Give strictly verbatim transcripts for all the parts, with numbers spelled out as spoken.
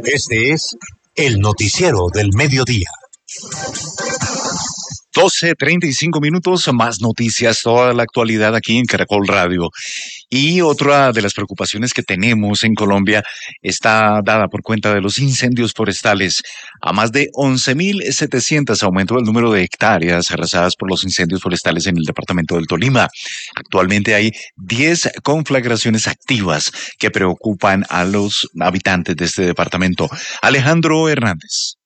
Este es el noticiero del mediodía. doce treinta y cinco minutos, más noticias, toda la actualidad aquí en Caracol Radio. Y otra de las preocupaciones que tenemos en Colombia está dada por cuenta de los incendios forestales. A más de once mil setecientos aumentó el número de hectáreas arrasadas por los incendios forestales en el departamento del Tolima. Actualmente hay diez conflagraciones activas que preocupan a los habitantes de este departamento. Alejandro Hernández.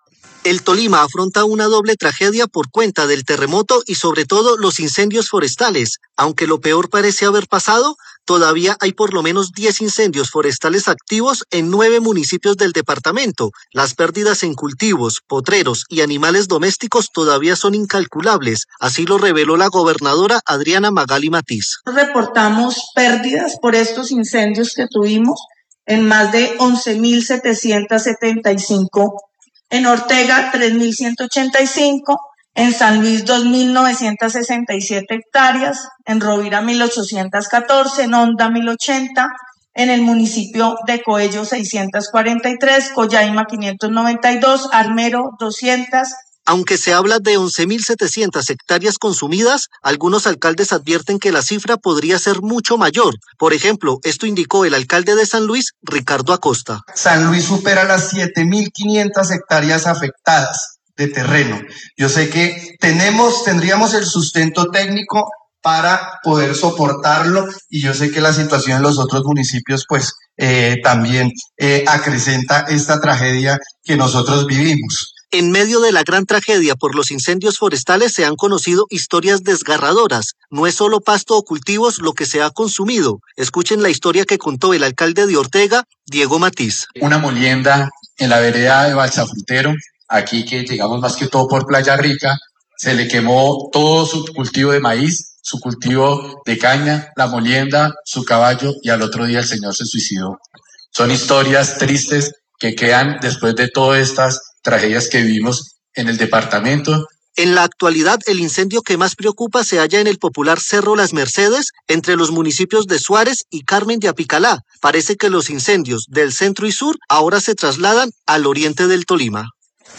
El Tolima afronta una doble tragedia por cuenta del terremoto y sobre todo los incendios forestales. Aunque lo peor parece haber pasado, todavía hay por lo menos diez incendios forestales activos en nueve municipios del departamento. Las pérdidas en cultivos, potreros y animales domésticos todavía son incalculables. Así lo reveló la gobernadora Adriana Magali Matiz. Reportamos pérdidas por estos incendios que tuvimos en más de once mil setecientos setenta y cinco. En Ortega, tres mil ciento ochenta y cinco, en San Luis, dos mil novecientos sesenta y siete hectáreas, en Rovira, mil ochocientos catorce, en Honda, mil ochenta, en el municipio de Coello, seiscientos cuarenta y tres, Coyaima, quinientos noventa y dos, Armero, doscientos. Aunque se habla de once mil setecientas hectáreas consumidas, algunos alcaldes advierten que la cifra podría ser mucho mayor. Por ejemplo, esto indicó el alcalde de San Luis, Ricardo Acosta. San Luis supera las siete mil quinientas hectáreas afectadas de terreno. Yo sé que tenemos, tendríamos el sustento técnico para poder soportarlo y yo sé que la situación en los otros municipios pues eh, también eh, acrecenta esta tragedia que nosotros vivimos. En medio de la gran tragedia por los incendios forestales se han conocido historias desgarradoras. No es solo pasto o cultivos lo que se ha consumido. Escuchen la historia que contó el alcalde de Ortega, Diego Matiz. Una molienda en la vereda de Balsafrutero, aquí que llegamos más que todo por Playa Rica, se le quemó todo su cultivo de maíz, su cultivo de caña, la molienda, su caballo y al otro día el señor se suicidó. Son historias tristes que quedan después de todas estas tragedias que vivimos en el departamento. En la actualidad, el incendio que más preocupa se halla en el popular Cerro Las Mercedes, entre los municipios de Suárez y Carmen de Apicalá. Parece que los incendios del centro y sur ahora se trasladan al oriente del Tolima.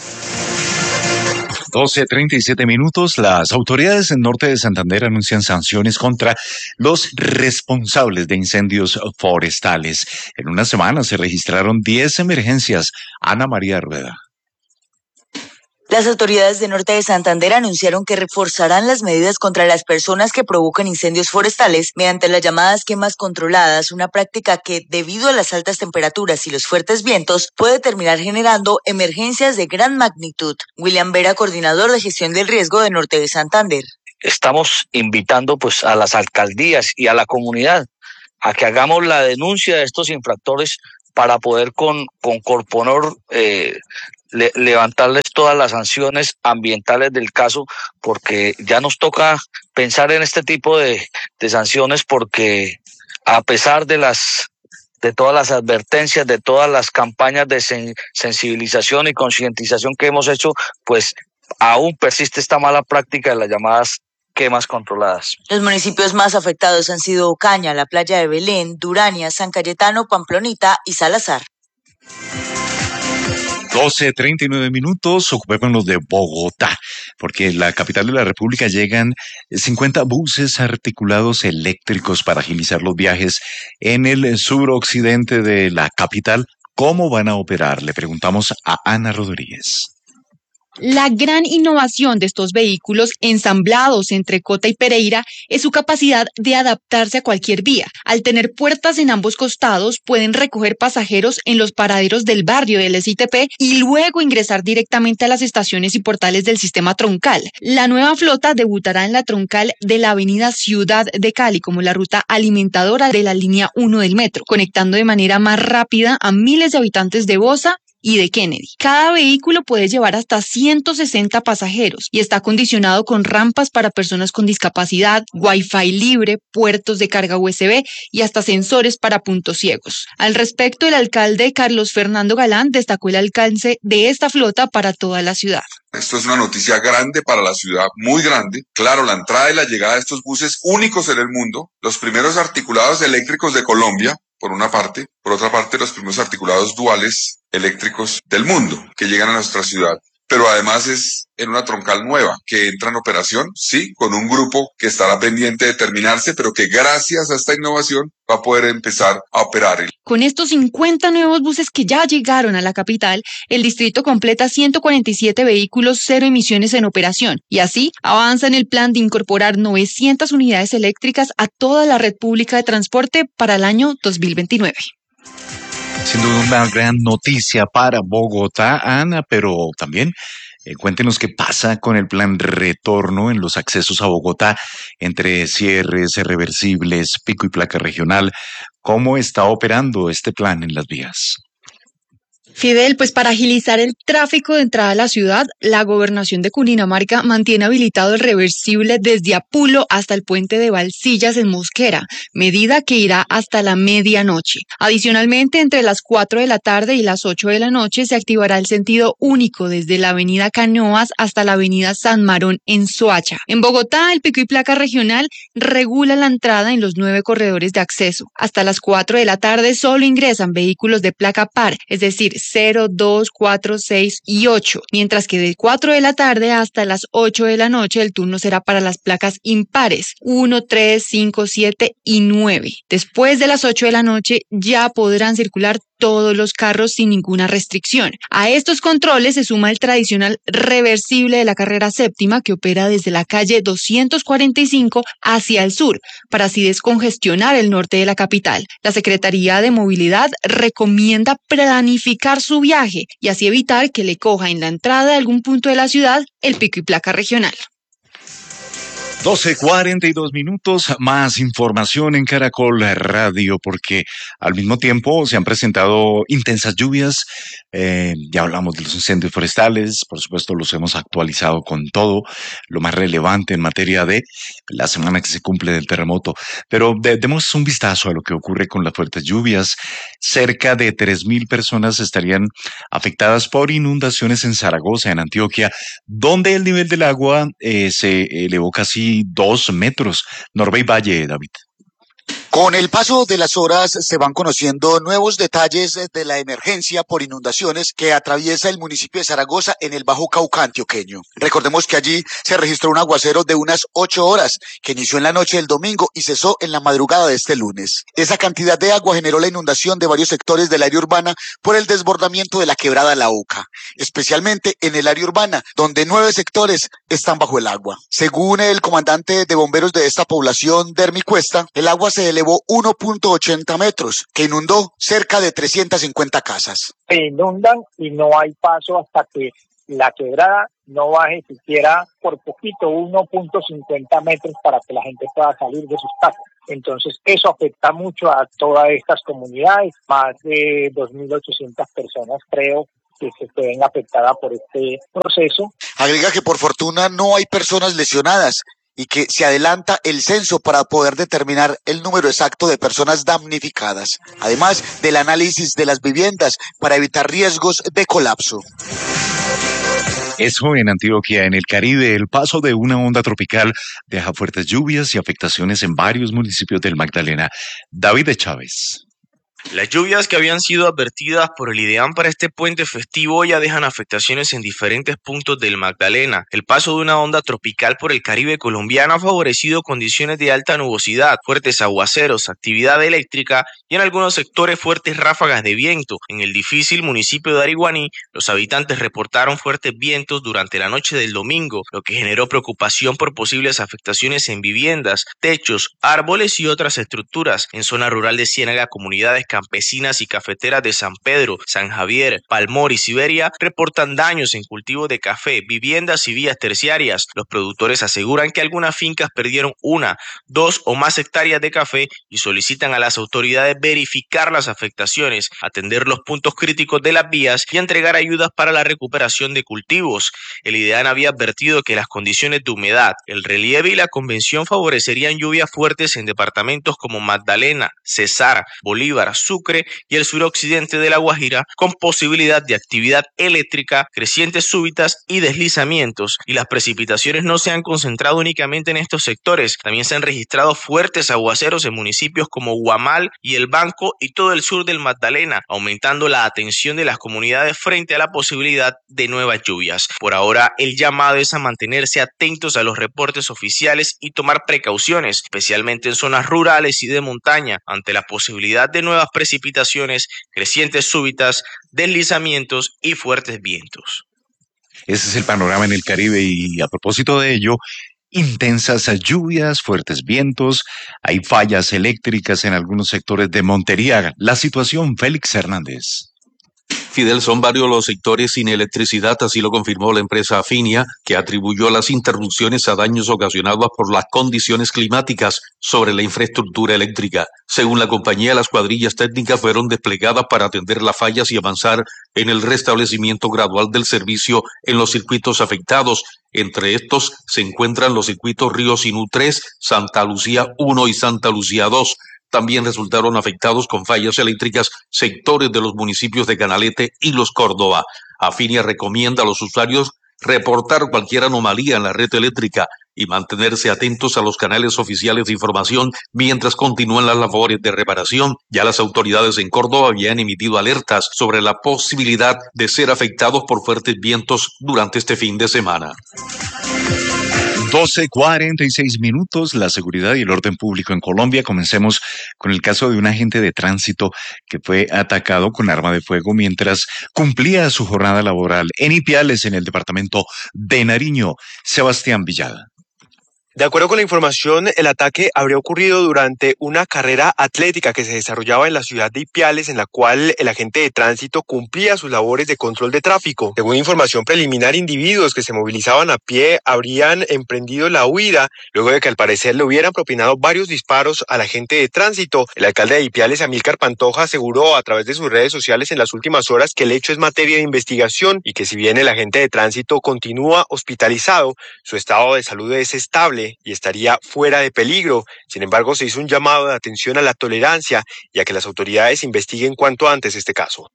doce treinta y siete minutos, las autoridades en norte de Santander anuncian sanciones contra los responsables de incendios forestales. En una semana se registraron diez emergencias. Ana María Rueda. Las autoridades de norte de Santander anunciaron que reforzarán las medidas contra las personas que provocan incendios forestales mediante las llamadas quemas controladas, una práctica que, debido a las altas temperaturas y los fuertes vientos, puede terminar generando emergencias de gran magnitud. William Vera, coordinador de gestión del riesgo de norte de Santander. Estamos invitando pues a las alcaldías y a la comunidad a que hagamos la denuncia de estos infractores para poder con, con Corponor eh, Le, levantarles todas las sanciones ambientales del caso, porque ya nos toca pensar en este tipo de, de sanciones, porque a pesar de las de todas las advertencias, de todas las campañas de sen, sensibilización y concientización que hemos hecho, pues aún persiste esta mala práctica de las llamadas quemas controladas. Los municipios más afectados han sido Ocaña, la playa de Belén, Durania, San Cayetano, Pamplonita y Salazar. doce treinta y nueve minutos, ocupémonos de Bogotá, porque en la capital de la República llegan cincuenta buses articulados eléctricos para agilizar los viajes en el suroccidente de la capital. ¿Cómo van a operar? Le preguntamos a Ana Rodríguez. La gran innovación de estos vehículos ensamblados entre Cota y Pereira es su capacidad de adaptarse a cualquier vía. Al tener puertas en ambos costados, pueden recoger pasajeros en los paraderos del barrio del S I T P y luego ingresar directamente a las estaciones y portales del sistema troncal. La nueva flota debutará en la troncal de la avenida Ciudad de Cali como la ruta alimentadora de la línea uno del metro, conectando de manera más rápida a miles de habitantes de Bosa y de Kennedy. Cada vehículo puede llevar hasta ciento sesenta pasajeros y está acondicionado con rampas para personas con discapacidad, Wi-Fi libre, puertos de carga U S B y hasta sensores para puntos ciegos. Al respecto, el alcalde Carlos Fernando Galán destacó el alcance de esta flota para toda la ciudad. Esto es una noticia grande para la ciudad, muy grande. Claro, la entrada y la llegada de estos buses únicos en el mundo, los primeros articulados eléctricos de Colombia, por una parte, por otra parte los primeros articulados duales eléctricos del mundo que llegan a nuestra ciudad. Pero además es en una troncal nueva que entra en operación, sí, con un grupo que estará pendiente de terminarse, pero que gracias a esta innovación va a poder empezar a operar. Con estos cincuenta nuevos buses que ya llegaron a la capital, el distrito completa ciento cuarenta y siete vehículos cero emisiones en operación y así avanza en el plan de incorporar novecientas unidades eléctricas a toda la red pública de transporte para el año dos mil veintinueve. Sin duda una gran noticia para Bogotá, Ana, pero también eh, cuéntenos qué pasa con el plan retorno en los accesos a Bogotá entre cierres, reversibles, pico y placa regional. ¿Cómo está operando este plan en las vías? Fidel, pues para agilizar el tráfico de entrada a la ciudad, la gobernación de Cundinamarca mantiene habilitado el reversible desde Apulo hasta el puente de Balsillas en Mosquera, medida que irá hasta la medianoche. Adicionalmente, entre las cuatro de la tarde y las ocho de la noche se activará el sentido único desde la avenida Canoas hasta la avenida San Marón en Soacha. En Bogotá, el pico y placa regional regula la entrada en los nueve corredores de acceso. Hasta las cuatro de la tarde solo ingresan vehículos de placa par, es decir, cero, dos, cuatro, seis y ocho, mientras que de cuatro de la tarde hasta las ocho de la noche el turno será para las placas impares, uno, tres, cinco, siete y nueve. Después de las ocho de la noche ya podrán circular todos los carros sin ninguna restricción. A estos controles se suma el tradicional reversible de la carrera séptima que opera desde la calle doscientos cuarenta y cinco hacia el sur, para así descongestionar el norte de la capital. La Secretaría de Movilidad recomienda planificar su viaje y así evitar que le coja en la entrada de algún punto de la ciudad el pico y placa regional. doce cuarenta y dos minutos, más información en Caracol Radio, porque al mismo tiempo se han presentado intensas lluvias, eh, ya hablamos de los incendios forestales, por supuesto los hemos actualizado con todo, lo más relevante en materia de la semana que se cumple del terremoto, pero de, demos un vistazo a lo que ocurre con las fuertes lluvias. Cerca de tres mil personas estarían afectadas por inundaciones en Zaragoza, en Antioquia, donde el nivel del agua eh, se elevó casi dos metros. Norbey Valle, David. Con el paso de las horas se van conociendo nuevos detalles de la emergencia por inundaciones que atraviesa el municipio de Zaragoza en el Bajo Cauca antioqueño. Recordemos que allí se registró un aguacero de unas ocho horas que inició en la noche del domingo y cesó en la madrugada de este lunes. Esa cantidad de agua generó la inundación de varios sectores del área urbana por el desbordamiento de la quebrada La Oca, especialmente en el área urbana, donde nueve sectores están bajo el agua. Según el comandante de bomberos de esta población, Dermi Cuesta, el agua se elevó uno punto ochenta metros, que inundó cerca de trescientas cincuenta casas. Se inundan y no hay paso hasta que la quebrada no baje siquiera por poquito, uno punto cincuenta metros para que la gente pueda salir de sus casas. Entonces eso afecta mucho a todas estas comunidades, más de dos mil ochocientas personas creo que se ven afectadas por este proceso. Agrega que por fortuna no hay personas lesionadas y que se adelanta el censo para poder determinar el número exacto de personas damnificadas, además del análisis de las viviendas para evitar riesgos de colapso. Eso en Antioquia, en el Caribe, el paso de una onda tropical deja fuertes lluvias y afectaciones en varios municipios del Magdalena. David de Chávez. Las lluvias que habían sido advertidas por el IDEAM para este puente festivo ya dejan afectaciones en diferentes puntos del Magdalena. El paso de una onda tropical por el Caribe colombiano ha favorecido condiciones de alta nubosidad, fuertes aguaceros, actividad eléctrica y en algunos sectores fuertes ráfagas de viento. En el difícil municipio de Ariguaní, los habitantes reportaron fuertes vientos durante la noche del domingo, lo que generó preocupación por posibles afectaciones en viviendas, techos, árboles y otras estructuras. En zona rural de Ciénaga, comunidades campesinas y cafeteras de San Pedro, San Javier, Palmor y Siberia reportan daños en cultivos de café, viviendas y vías terciarias. Los productores aseguran que algunas fincas perdieron una, dos o más hectáreas de café y solicitan a las autoridades verificar las afectaciones, atender los puntos críticos de las vías y entregar ayudas para la recuperación de cultivos. El IDEAN había advertido que las condiciones de humedad, el relieve y la convección favorecerían lluvias fuertes en departamentos como Magdalena, Cesar, Bolívar, Sucre y el suroccidente de La Guajira, con posibilidad de actividad eléctrica, crecientes súbitas y deslizamientos. Y las precipitaciones no se han concentrado únicamente en estos sectores, también se han registrado fuertes aguaceros en municipios como Guamal y El Banco y todo el sur del Magdalena, aumentando la atención de las comunidades frente a la posibilidad de nuevas lluvias. Por ahora, el llamado es a mantenerse atentos a los reportes oficiales y tomar precauciones, especialmente en zonas rurales y de montaña, ante la posibilidad de nuevas precipitaciones, crecientes súbitas, deslizamientos y fuertes vientos. Ese es el panorama en el Caribe y a propósito de ello, intensas lluvias, fuertes vientos, hay fallas eléctricas en algunos sectores de Montería. La situación, Félix Hernández. Fidel, son varios los sectores sin electricidad, así lo confirmó la empresa Afinia, que atribuyó las interrupciones a daños ocasionados por las condiciones climáticas sobre la infraestructura eléctrica. Según la compañía, las cuadrillas técnicas fueron desplegadas para atender las fallas y avanzar en el restablecimiento gradual del servicio en los circuitos afectados. Entre estos se encuentran los circuitos Río Sinú tres, Santa Lucía uno y Santa Lucía dos. También resultaron afectados con fallas eléctricas sectores de los municipios de Canalete y Los Córdoba. Afinia recomienda a los usuarios reportar cualquier anomalía en la red eléctrica y mantenerse atentos a los canales oficiales de información mientras continúan las labores de reparación. Ya las autoridades en Córdoba habían emitido alertas sobre la posibilidad de ser afectados por fuertes vientos durante este fin de semana. doce cuarenta y seis minutos, la seguridad y el orden público en Colombia. Comencemos con el caso de un agente de tránsito que fue atacado con arma de fuego mientras cumplía su jornada laboral en Ipiales, en el departamento de Nariño. Sebastián Villada. De acuerdo con la información, el ataque habría ocurrido durante una carrera atlética que se desarrollaba en la ciudad de Ipiales, en la cual el agente de tránsito cumplía sus labores de control de tráfico. Según información preliminar, individuos que se movilizaban a pie habrían emprendido la huida, luego de que al parecer le hubieran propinado varios disparos al agente de tránsito. El alcalde de Ipiales, Amílcar Pantoja, aseguró a través de sus redes sociales en las últimas horas que el hecho es materia de investigación y que si bien el agente de tránsito continúa hospitalizado, su estado de salud es estable y estaría fuera de peligro. Sin embargo, se hizo un llamado de atención a la tolerancia y a que las autoridades investiguen cuanto antes este caso.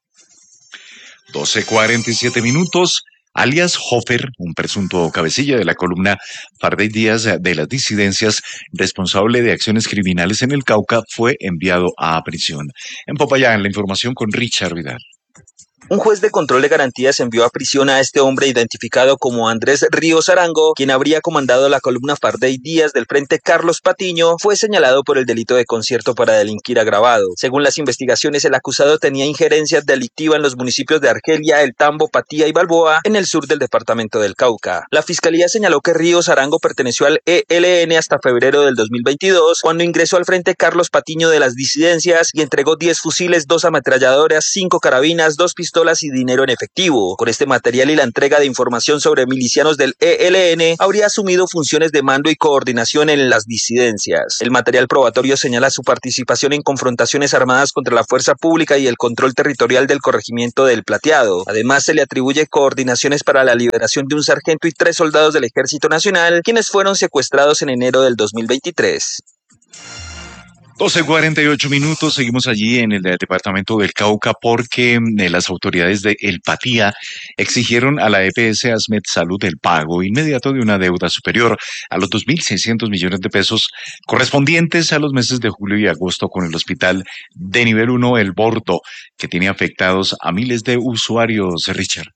doce cuarenta y siete minutos. Alias Hofer, un presunto cabecilla de la columna Farday Díaz de las disidencias, responsable de acciones criminales en el Cauca, fue enviado a prisión. En Popayán, la información con Richard Vidal. Un juez de control de garantías envió a prisión a este hombre identificado como Andrés Ríos Arango, quien habría comandado la columna Farday Díaz del Frente Carlos Patiño. Fue señalado por el delito de concierto para delinquir agravado. Según las investigaciones, el acusado tenía injerencia delictiva en los municipios de Argelia, El Tambo, Patía y Balboa, en el sur del departamento del Cauca. La fiscalía señaló que Ríos Arango perteneció al E L N hasta febrero del dos mil veintidós, cuando ingresó al Frente Carlos Patiño de las disidencias y entregó diez fusiles, dos ametralladoras, cinco carabinas, dos pistolas y dinero en efectivo. Con este material y la entrega de información sobre milicianos del E L N, habría asumido funciones de mando y coordinación en las disidencias. El material probatorio señala su participación en confrontaciones armadas contra la fuerza pública y el control territorial del corregimiento del Plateado. Además, se le atribuye coordinaciones para la liberación de un sargento y tres soldados del Ejército Nacional, quienes fueron secuestrados en enero del dos mil veintitrés. doce cuarenta y ocho minutos, seguimos allí en el departamento del Cauca porque eh, las autoridades de El Patía exigieron a la E P S Asmed Salud el pago inmediato de una deuda superior a los dos mil seiscientos millones de pesos correspondientes a los meses de julio y agosto con el hospital de nivel uno El Bordo, que tiene afectados a miles de usuarios. Richard.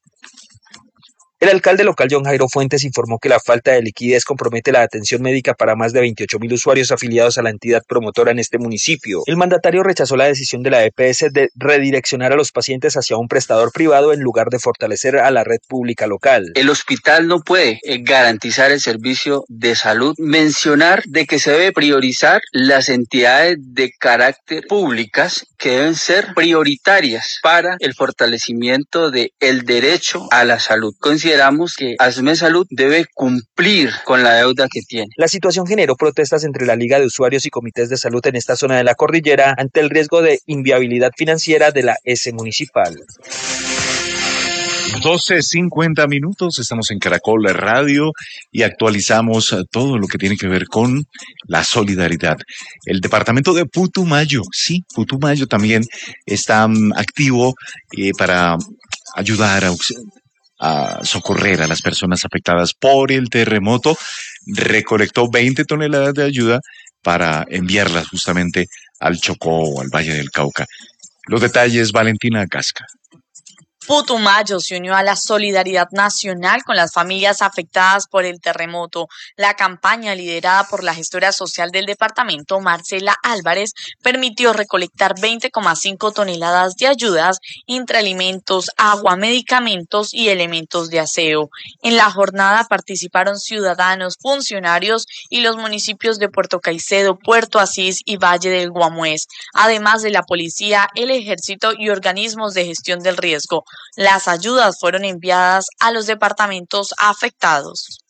El alcalde local John Jairo Fuentes informó que la falta de liquidez compromete la atención médica para más de veintiocho mil usuarios afiliados a la entidad promotora en este municipio. El mandatario rechazó la decisión de la E P S de redireccionar a los pacientes hacia un prestador privado en lugar de fortalecer a la red pública local. El hospital no puede garantizar el servicio de salud, mencionar de que se debe priorizar las entidades de carácter públicas que deben ser prioritarias para el fortalecimiento del derecho a la salud. Consideramos que Asmed Salud debe cumplir con la deuda que tiene. La situación generó protestas entre la Liga de Usuarios y comités de salud en esta zona de la cordillera ante el riesgo de inviabilidad financiera de la E S municipal. doce cincuenta minutos, estamos en Caracol Radio y actualizamos todo lo que tiene que ver con la solidaridad. El departamento de Putumayo, sí, Putumayo también está um, activo eh, para ayudar a, a socorrer a las personas afectadas por el terremoto. Recolectó veinte toneladas de ayuda para enviarlas justamente al Chocó o al Valle del Cauca. Los detalles, Valentina Casca. Putumayo se unió a la solidaridad nacional con las familias afectadas por el terremoto. La campaña, liderada por la gestora social del departamento, Marcela Álvarez, permitió recolectar veinte coma cinco toneladas de ayudas entre alimentos, agua, medicamentos y elementos de aseo. En la jornada participaron ciudadanos, funcionarios y los municipios de Puerto Caicedo, Puerto Asís y Valle del Guamués, además de la policía, el ejército y organismos de gestión del riesgo. Las ayudas fueron enviadas a los departamentos afectados.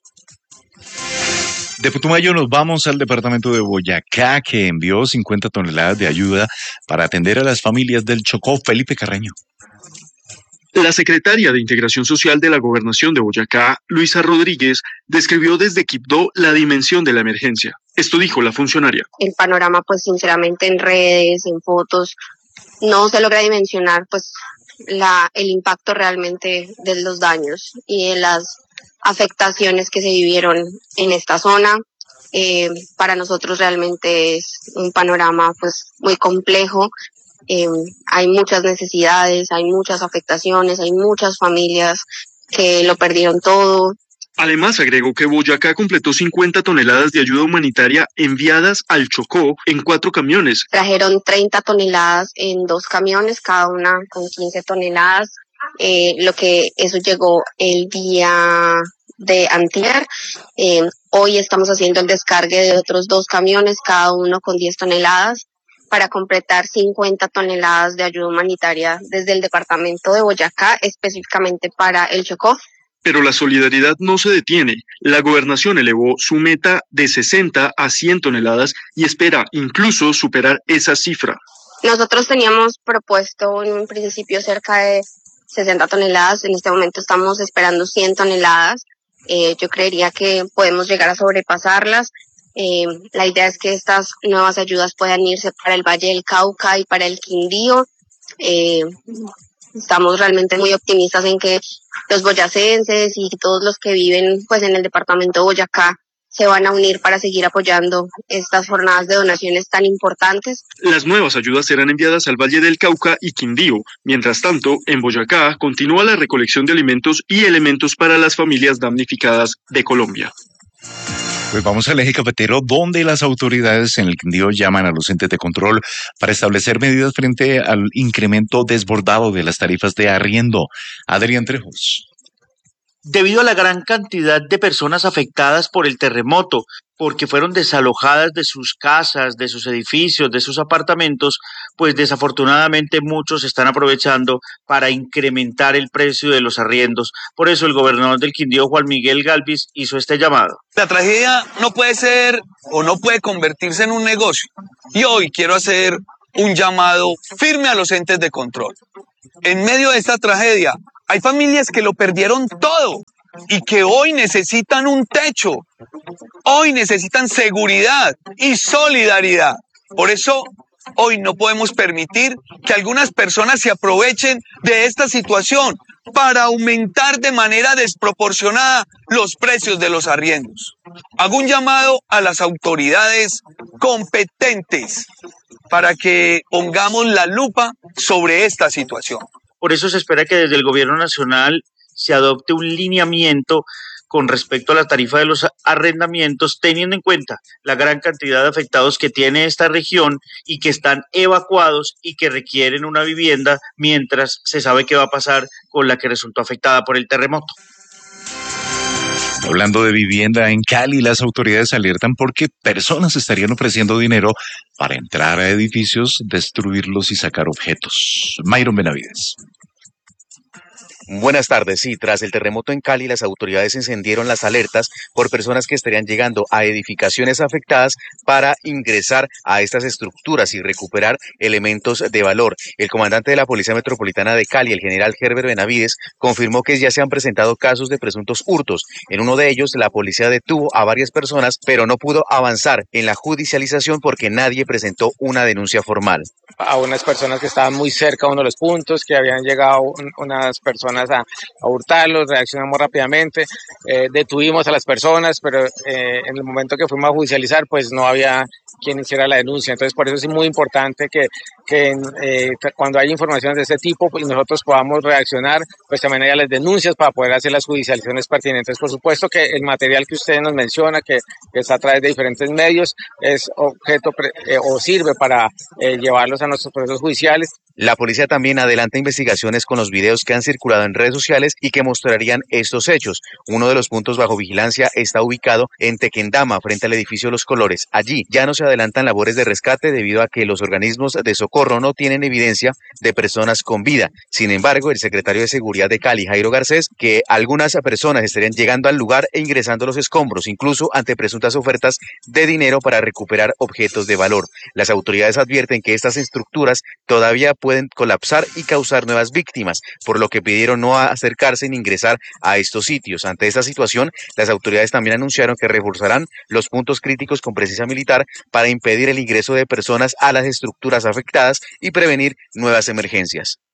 De Putumayo nos vamos al departamento de Boyacá, que envió cincuenta toneladas de ayuda para atender a las familias del Chocó. Felipe Carreño. La secretaria de Integración Social de la Gobernación de Boyacá, Luisa Rodríguez, describió desde Quibdó la dimensión de la emergencia. Esto dijo la funcionaria. El panorama, pues sinceramente en redes, en fotos, no se logra dimensionar, pues La, el impacto realmente de los daños y de las afectaciones que se vivieron en esta zona. Eh, para nosotros realmente es un panorama pues muy complejo. Eh, hay muchas necesidades, hay muchas afectaciones, hay muchas familias que lo perdieron todo. Además, agregó que Boyacá completó cincuenta toneladas de ayuda humanitaria enviadas al Chocó en cuatro camiones. Trajeron treinta toneladas en dos camiones, cada una con quince toneladas, eh, lo que eso llegó el día de antier. Eh, hoy estamos haciendo el descargue de otros dos camiones, cada uno con diez toneladas, para completar cincuenta toneladas de ayuda humanitaria desde el departamento de Boyacá, específicamente para el Chocó. Pero la solidaridad no se detiene. La gobernación elevó su meta de sesenta a cien toneladas y espera incluso superar esa cifra. Nosotros teníamos propuesto en un principio cerca de sesenta toneladas, en este momento estamos esperando cien toneladas. Eh, yo creería que podemos llegar a sobrepasarlas. Eh, la idea es que estas nuevas ayudas puedan irse para el Valle del Cauca y para el Quindío. Eh, Estamos realmente muy optimistas en que los boyacenses y todos los que viven pues en el departamento de Boyacá se van a unir para seguir apoyando estas jornadas de donaciones tan importantes. Las nuevas ayudas serán enviadas al Valle del Cauca y Quindío. Mientras tanto, en Boyacá continúa la recolección de alimentos y elementos para las familias damnificadas de Colombia. Pues vamos al eje cafetero, donde las autoridades en el Quindío llaman a los entes de control para establecer medidas frente al incremento desbordado de las tarifas de arriendo. Adrián Trejos. Debido a la gran cantidad de personas afectadas por el terremoto, porque fueron desalojadas de sus casas, de sus edificios, de sus apartamentos, pues desafortunadamente muchos están aprovechando para incrementar el precio de los arriendos. Por eso el gobernador del Quindío, Juan Miguel Galvis, hizo este llamado. La tragedia no puede ser o no puede convertirse en un negocio. Y hoy quiero hacer un llamado firme a los entes de control. En medio de esta tragedia, hay familias que lo perdieron todo y que hoy necesitan un techo, hoy necesitan seguridad y solidaridad. Por eso, hoy no podemos permitir que algunas personas se aprovechen de esta situación para aumentar de manera desproporcionada los precios de los arriendos. Hago un llamado a las autoridades competentes para que pongamos la lupa sobre esta situación. Por eso se espera que desde el gobierno nacional se adopte un lineamiento con respecto a la tarifa de los arrendamientos, teniendo en cuenta la gran cantidad de afectados que tiene esta región y que están evacuados y que requieren una vivienda mientras se sabe qué va a pasar con la que resultó afectada por el terremoto. Hablando de vivienda en Cali, las autoridades alertan porque personas estarían ofreciendo dinero para entrar a edificios, destruirlos y sacar objetos. Mayron Benavides. Buenas tardes. Sí, tras el terremoto en Cali, las autoridades encendieron las alertas por personas que estarían llegando a edificaciones afectadas para ingresar a estas estructuras y recuperar elementos de valor. El comandante de la Policía Metropolitana de Cali, el general Herbert Benavides, confirmó que ya se han presentado casos de presuntos hurtos. En uno de ellos, la policía detuvo a varias personas, pero no pudo avanzar en la judicialización porque nadie presentó una denuncia formal. A unas personas que estaban muy cerca a uno de los puntos, que habían llegado un, unas personas a, a hurtarlos, reaccionamos rápidamente, eh, detuvimos a las personas, pero eh, en el momento que fuimos a judicializar, pues no había quien hiciera la denuncia. Entonces, por eso es muy importante que, que eh, cuando hay informaciones de ese tipo, pues nosotros podamos reaccionar, pues también haya las denuncias para poder hacer las judicializaciones pertinentes. Por supuesto que el material que usted nos menciona, que, que está a través de diferentes medios, es objeto pre, eh, o sirve para eh, llevarlos a nuestros procesos judiciales. La policía también adelanta investigaciones con los videos que han circulado en redes sociales y que mostrarían estos hechos. Uno de los puntos bajo vigilancia está ubicado en Tequendama, frente al edificio Los Colores. Allí ya no se adelantan labores de rescate debido a que los organismos de socorro no tienen evidencia de personas con vida. Sin embargo, el secretario de Seguridad de Cali, Jairo Garcés, que algunas personas estarían llegando al lugar e ingresando a los escombros, incluso ante presuntas ofertas de dinero para recuperar objetos de valor. Las autoridades advierten que estas estructuras todavía pueden colapsar y causar nuevas víctimas, por lo que pidieron no acercarse ni ingresar a estos sitios. Ante esta situación, las autoridades también anunciaron que reforzarán los puntos críticos con presencia militar para impedir el ingreso de personas a las estructuras afectadas y prevenir nuevas emergencias.